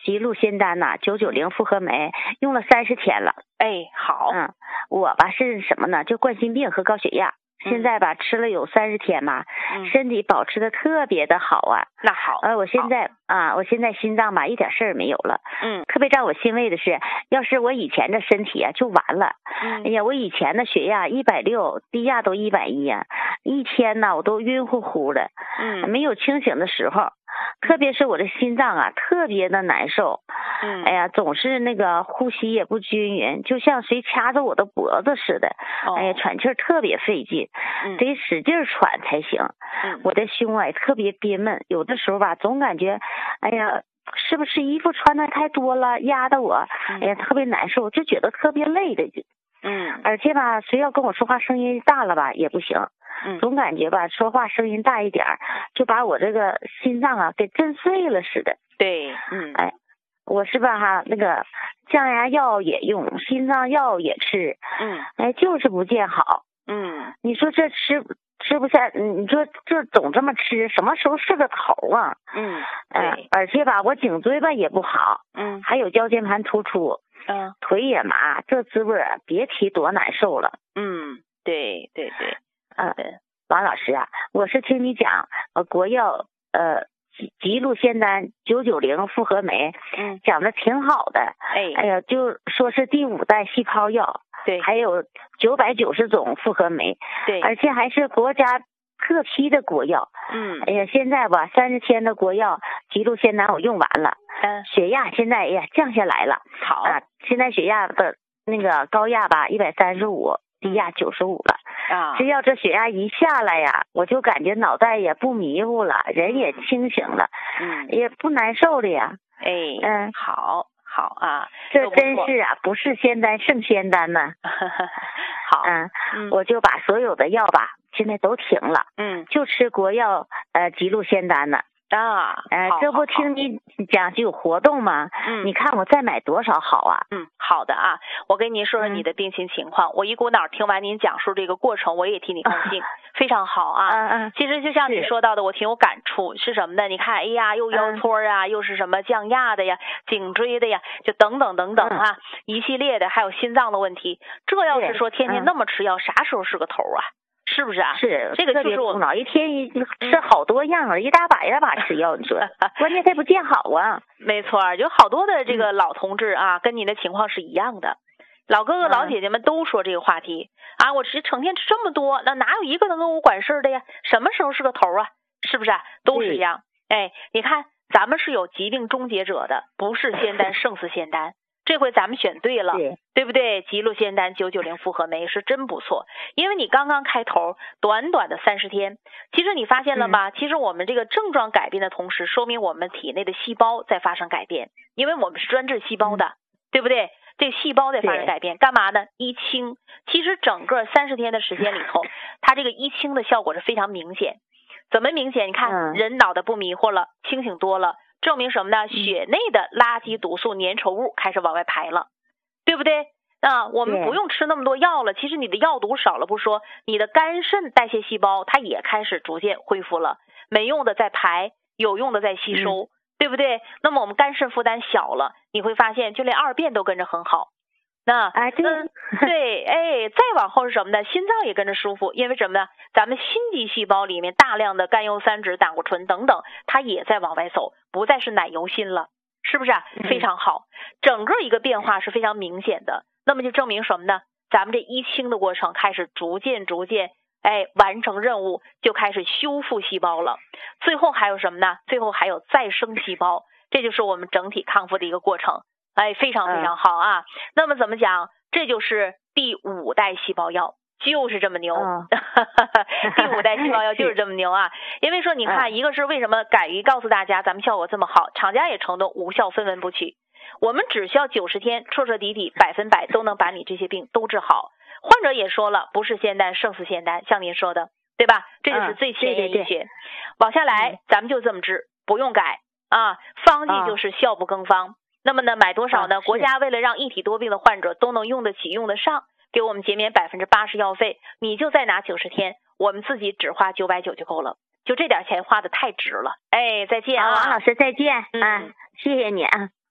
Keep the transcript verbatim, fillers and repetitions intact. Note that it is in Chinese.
吉鹿仙丹呐、啊，九九零复合酶用了三十天了。 哎，好， 嗯，我吧是什么呢？就冠心病和高血压。现在吧吃了有三十天嘛， 嗯、 身体保持的特别的好啊。 那好， 呃，我现在啊，我现在心脏吧一点事儿没有了。 嗯， 特别让我欣慰的是，要是我以前的身体啊就完了。 嗯， 哎呀，我以前的血压一百六，低压都一百一啊，一天呢我都晕乎乎的， 嗯， 没有清醒的时候。特别是我的心脏啊，特别的难受。 嗯， 哎呀，总是那个呼吸也不均匀，就像谁掐着我的脖子似的。 哦、 哎呀，喘气儿特别费劲， 嗯、 得使劲喘才行。 嗯， 我的胸啊也特别憋闷，有的时候吧，总感觉，哎呀，是不是衣服穿的太多了，压得我，哎呀，特别难受，就觉得特别累的。 嗯， 而且吧，谁要跟我说话声音大了吧也不行。 嗯， 总感觉吧，说话声音大一点，就把我这个心脏啊给震碎了似的。 对，嗯， 哎，我是吧哈，那个降压药也用，心脏药也吃， 嗯， 哎，就是不见好。 嗯， 你说这吃吃不下，你说这总这么吃，什么时候是个头啊？ 嗯， 对、呃，而且吧，我颈椎吧也不好， 嗯， 还有腰间盘突出， 嗯， 腿也麻，这滋味啊，别提多难受了。 嗯，对对对。 嗯、呃，王老师啊，我是听你讲，呃，国药呃吉吉鹿仙丹九九零复合酶， 嗯， 讲的挺好的。 哎， 哎呀，就说是第五代细胞药， 对， 还有九百九十种复合酶， 对， 而且还是国家特批的国药。 嗯， 哎呀，现在吧，三十天的国药吉鹿仙丹我用完了， 嗯， 血压现在哎呀降下来了。 好啊，现在血压的那个高压吧一百三十五，低压九十五了。 啊， 只要这血压一下来呀，我就感觉脑袋也不迷糊了，人也清醒了， 嗯， 也不难受了呀。 哎， 嗯， 好，好啊， 这真是啊，不是仙丹胜仙丹呐。 好， 嗯， 嗯， 我就把所有的药吧，现在都停了， 嗯， 就吃国药呃吉鹿仙丹呢。 啊， 呃，这不听你讲就有活动吗？ 嗯， 你看我再买多少好啊？ 嗯，好的啊，我跟您说说你的病情情况。嗯、我一股脑听完您讲述这个过程，我也替你高兴，非常好啊。 嗯嗯。 其实就像你说到的，我挺有感触，是什么呢？你看，哎呀，又腰托啊，嗯、又是什么降压的呀，颈椎的呀，就等等等等啊，嗯、一系列的，还有心脏的问题。这要是说天天那么吃药，啥时候是个头啊？是不是啊？ 是， 这个就是我苦恼，一天一吃好多样啊，嗯、一大把一大把吃药，你说，关键它不见好啊。 没错，有好多的这个老同志啊，嗯、跟你的情况是一样的，老哥哥、老姐姐们都说这个话题、嗯、啊，我吃成天吃这么多，那哪有一个能跟我管事的呀？什么时候是个头啊？是不是啊？都是一样。哎，你看，咱们是有疾病终结者的，不是仙丹胜似仙丹。这回咱们选对了，对, 对不对？吉鹿仙丹九九零复合酶是真不错，因为你刚刚开头，短短的三十天，其实你发现了吗？嗯、其实我们这个症状改变的同时，说明我们体内的细胞在发生改变，因为我们是专治细胞的，嗯、对不对？这个细胞在发生改变，干嘛呢？一清，其实整个三十天的时间里头，它这个一清的效果是非常明显。怎么明显？你看，嗯、人脑袋不迷糊了，清醒多了。证明什么呢？血内的垃圾毒素粘稠物开始往外排了，对不对？啊，我们不用吃那么多药了。其实你的药毒少了不说，你的肝肾代谢细胞它也开始逐渐恢复了，没用的在排，有用的在吸收，嗯、对不对？那么我们肝肾负担小了，你会发现就连二便都跟着很好。那哎，对， 对，哎，再往后是什么呢？心脏也跟着舒服，因为什么呢？咱们心肌细胞里面大量的甘油三酯、胆固醇等等，它也在往外走，不再是奶油心了，是不是啊？非常好，整个一个变化是非常明显的。那么就证明什么呢？咱们这一清的过程开始逐渐逐渐，哎，完成任务，就开始修复细胞了。最后还有什么呢？最后还有再生细胞，这就是我们整体康复的一个过程。哎，非常非常好啊！嗯、那么怎么讲？这就是第五代细胞药，就是这么牛。嗯、第五代细胞药就是这么牛啊！因为说，你看，一个是为什么敢于告诉大家咱们效果这么好，厂家也承诺无效分文不取，我们只需要九十天，彻彻底底百分百都能把你这些病都治好。患者也说了，不是仙丹胜似仙丹，像您说的，对吧？这就是最前沿医学。嗯、对对对往下来，嗯、咱们就这么治，不用改啊，方剂就是效不更方。嗯那么呢，买多少呢？啊、国家为了让一体多病的患者都能用得起、用得上，给我们减免百分之八十药费，你就再拿九十天，我们自己只花九百九就够了，就这点钱花的太值了。哎，再见啊， 王老师再见， 嗯、 啊，谢谢你啊。